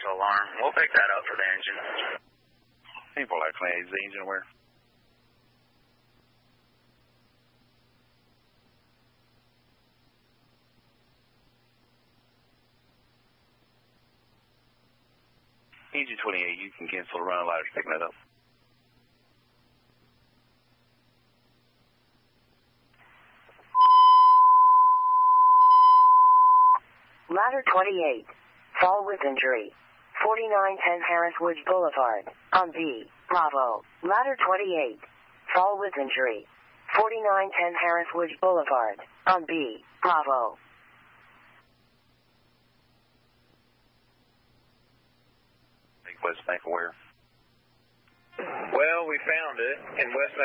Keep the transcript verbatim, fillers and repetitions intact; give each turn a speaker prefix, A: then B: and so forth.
A: alarm. We'll pick that up for the engine.
B: People like clean. Is the engine aware? Engine twenty-eight, you can cancel the run ladder to pick that up.
C: Ladder twenty-eight. Fall with injury. forty-nine ten Harris Woods Boulevard. On B. Bravo. Ladder twenty-eight. Fall with injury. forty-nine ten Harris Woods Boulevard. On B. Bravo.
B: West Bank aware.
A: Well, we found it in West